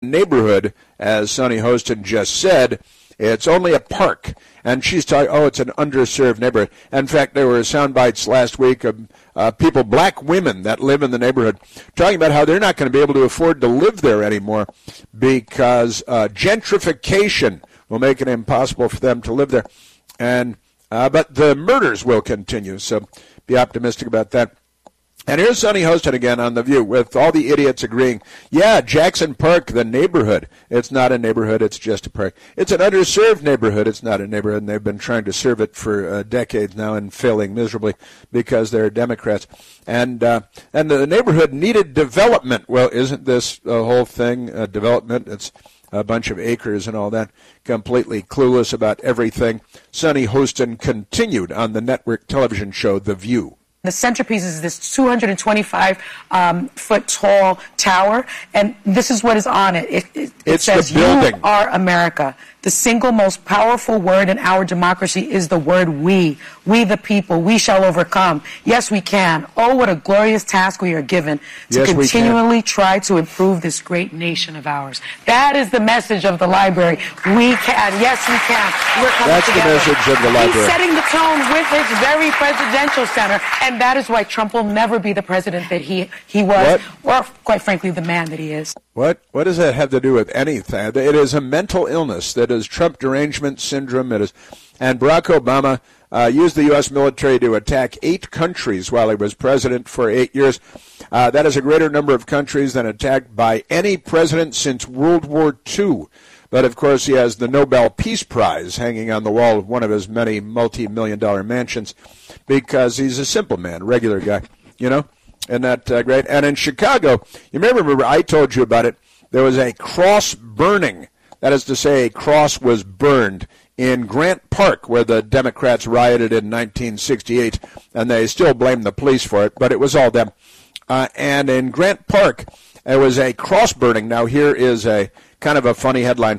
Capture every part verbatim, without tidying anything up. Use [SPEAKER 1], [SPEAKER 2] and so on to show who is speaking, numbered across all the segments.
[SPEAKER 1] neighborhood, as Sunny Hostin just said. It's only a park. And she's talking, oh, it's an underserved neighborhood. In fact, there were sound bites last week of uh, people, black women that live in the neighborhood, talking about how they're not going to be able to afford to live there anymore because uh, gentrification will make it impossible for them to live there. And uh, but the murders will continue, so be optimistic about that. And here's Sunny Hostin again on The View with all the idiots agreeing, yeah, Jackson Park, the neighborhood. It's not a neighborhood, it's just a park. It's an underserved neighborhood, it's not a neighborhood, and they've been trying to serve it for uh, decades now and failing miserably because they're Democrats. And uh, and the neighborhood needed development. Well, isn't this a whole thing, uh, development? It's a bunch of acres and all that, completely clueless about everything. Sunny Hostin continued on the network television show The View.
[SPEAKER 2] The centerpiece is this two hundred twenty-five um, foot tall tower, and this is what is on it. It, it, it says, "You are America." The single most powerful word in our democracy is the word we. We the people. We shall overcome. Yes, we can. Oh, what a glorious task we are given to yes, continually try to improve this great nation of ours. That is the message of the library. We can. Yes, we can. We're coming
[SPEAKER 1] That's
[SPEAKER 2] together.
[SPEAKER 1] That's the message of the library.
[SPEAKER 2] He's setting the tone with his very presidential center, and that is why Trump will never be the president that he, he was,
[SPEAKER 1] what?
[SPEAKER 2] or quite frankly, the man that he is.
[SPEAKER 1] What? What does that have to do with anything? It is a mental illness that is Trump derangement syndrome. It is, and Barack Obama uh, used the U S military to attack eight countries while he was president for eight years. Uh, that is a greater number of countries than attacked by any president since World War Two. But, of course, he has the Nobel Peace Prize hanging on the wall of one of his many multi-million dollar mansions because he's a simple man, regular guy, you know? Isn't that uh, great? And in Chicago, you may remember I told you about it, there was a cross burning. That is to say, a cross was burned in Grant Park where the Democrats rioted in nineteen sixty-eight, and they still blame the police for it, but it was all them. Uh, and in Grant Park, there was a cross burning. Now, here is a kind of a funny headline,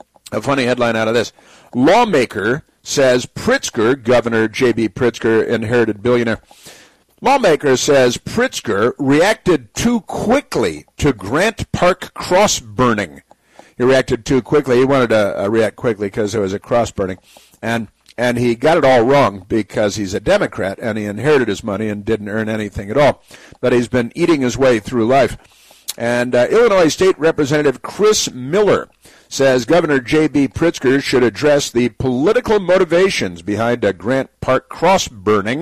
[SPEAKER 1] a funny headline out of this. Lawmaker says Pritzker, Governor J B. Pritzker, inherited billionaire, Lawmaker says Pritzker reacted too quickly to Grant Park cross burning. He reacted too quickly. He wanted to uh, react quickly because there was a cross burning. And and he got it all wrong because he's a Democrat and he inherited his money and didn't earn anything at all. But he's been eating his way through life. And uh, Illinois State Representative Chris Miller says Governor J B. Pritzker should address the political motivations behind a Grant Park cross burning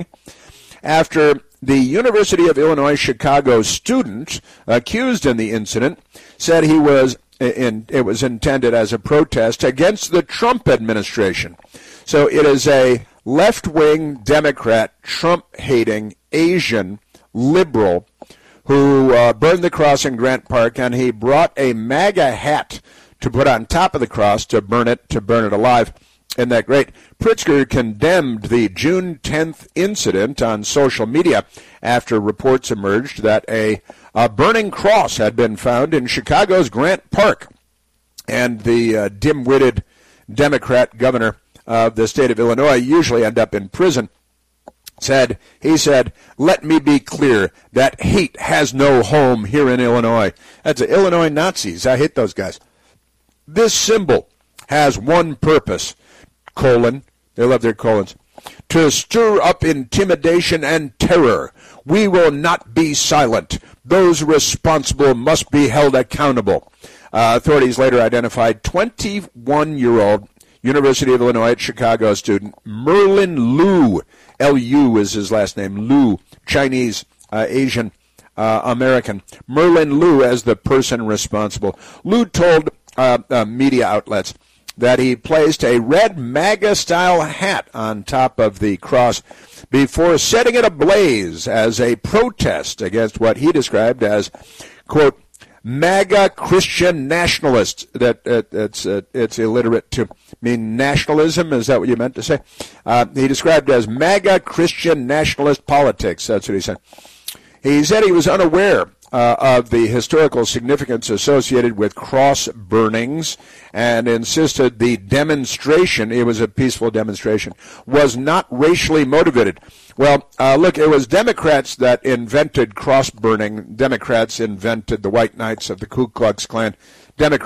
[SPEAKER 1] after the University of Illinois Chicago student accused in the incident said he was in, it was intended as a protest against the Trump administration. So it is a left-wing Democrat, Trump-hating Asian liberal who uh, burned the cross in Grant Park, and he brought a MAGA hat to put on top of the cross to burn it, to burn it alive. Isn't that great? Pritzker condemned the June tenth incident on social media after reports emerged that a, a burning cross had been found in Chicago's Grant Park. And the uh, dim-witted Democrat governor of the state of Illinois usually end up in prison. Said, he said, let me be clear, that hate has no home here in Illinois. That's the Illinois Nazis. I hate those guys. This symbol has one purpose, colon, they love their colons, to stir up intimidation and terror. We will not be silent. Those responsible must be held accountable. Uh, authorities later identified twenty-one-year-old University of Illinois at Chicago student Merlin Liu. L U is his last name, Liu, Chinese, uh, Asian, uh, American. Merlin Liu as the person responsible. Liu told uh, uh, media outlets that he placed a red MAGA-style hat on top of the cross before setting it ablaze as a protest against what he described as, quote, MAGA Christian nationalists. That uh, it's uh, it's illiterate to mean nationalism. Is that what you meant to say? Uh, he described it as MAGA Christian nationalist politics. That's what he said. He said he was unaware uh, of the historical significance associated with cross burnings and insisted the demonstration, it was a peaceful demonstration, was not racially motivated. Well, uh, look, it was Democrats that invented cross burning. Democrats invented the White Knights of the Ku Klux Klan. Democrats